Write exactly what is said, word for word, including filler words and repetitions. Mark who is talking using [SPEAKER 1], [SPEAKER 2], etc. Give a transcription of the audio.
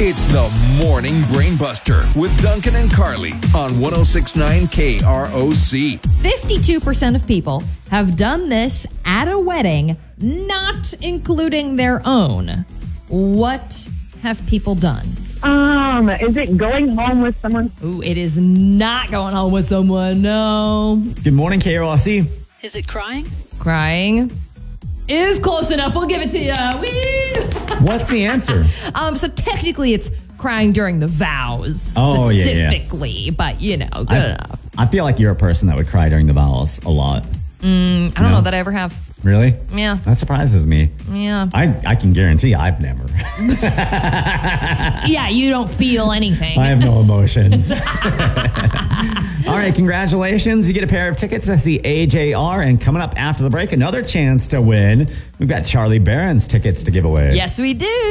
[SPEAKER 1] It's the Morning Brainbuster with Duncan and Carly on one oh six point nine K R O C.
[SPEAKER 2] fifty-two percent of people have done this at a wedding, not including their own. What have people done?
[SPEAKER 3] Um, is it going home with someone?
[SPEAKER 2] Ooh, it is not going home with someone, no.
[SPEAKER 4] Good morning, K R O C.
[SPEAKER 5] Is it crying?
[SPEAKER 2] Crying is close enough. We'll give it to you. Woo!
[SPEAKER 4] What's the answer?
[SPEAKER 2] Um, so technically it's crying during the vows
[SPEAKER 4] Oh, yeah, yeah.
[SPEAKER 2] specifically, but you know, good
[SPEAKER 4] I,
[SPEAKER 2] enough.
[SPEAKER 4] I feel like you're a person that would cry during the vows a lot.
[SPEAKER 2] I don't
[SPEAKER 4] No?
[SPEAKER 2] know that I ever have.
[SPEAKER 4] Really?
[SPEAKER 2] Yeah.
[SPEAKER 4] That surprises me.
[SPEAKER 2] Yeah.
[SPEAKER 4] I, I can guarantee I've never.
[SPEAKER 2] Yeah, you don't feel anything.
[SPEAKER 4] I have no emotions. All right, congratulations. You get a pair of tickets to see A J R. And coming up after the break, another chance to win. We've got Charlie Barron's tickets to give away.
[SPEAKER 2] Yes, we do.